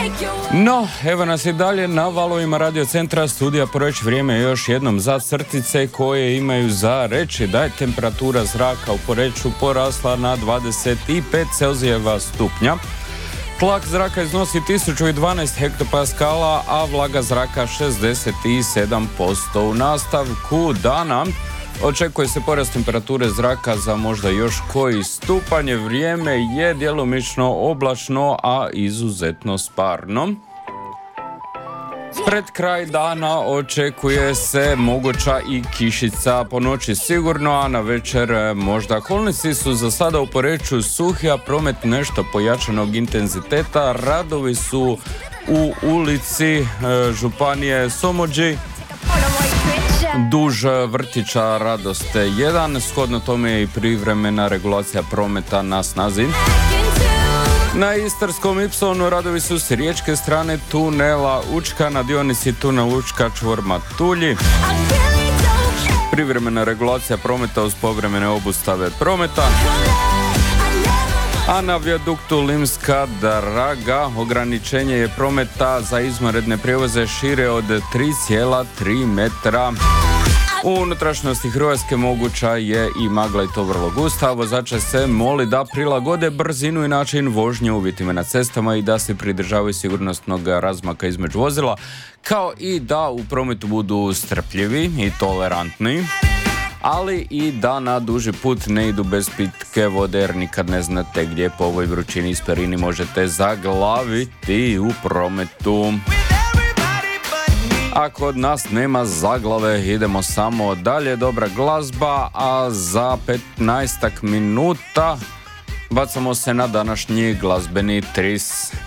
No, evo nas i dalje na valovima Radio Centra studija Poreć. Vrijeme je još jednom za crtice koje imaju za reći da je temperatura zraka u Poreču porasla na 25 Celzijeva stupnja. Tlak zraka iznosi 1012 hektopaskala, a vlaga zraka 67%. U nastavku dana očekuje se porast temperature zraka za možda još koji stupanj. Vrijeme je djelomično oblačno, a izuzetno sparno. Pred kraj dana očekuje se moguća i kišica, po noći sigurno, a na večer možda. Kolnici su za sada u Poreču suhi, a promet nešto pojačanog intenziteta. Radovi su u ulici Županije Somođi duž vrtića Radost 1, shodno tome je i privremena regulacija prometa na snazi. Na Istarskom Ipsonu radovi su s riječke strane tunela Učka na dionici tunel Učka čvor Matulji. Privremena regulacija prometa uz povremene obustave prometa. A na vijaduktu Limska Draga ograničenje je prometa za izvanredne prijevoze šire od 3,3 metra. U unutrašnjosti Hrvatske moguća je i magla i to vrlo gusta. Vozače se moli da prilagode brzinu i način vožnje uvjetima na cestama i da se pridržavaju sigurnosnog razmaka između vozila, kao i da u prometu budu strpljivi i tolerantni, ali i da na duži put ne idu bez pitke vode, jer nikad ne znate gdje po ovoj vrućini i sperini možete zaglaviti u prometu. A kod nas nema zaglave, idemo samo dalje, dobra glazba, a za 15 minuta bacamo se na današnji glazbeni tris.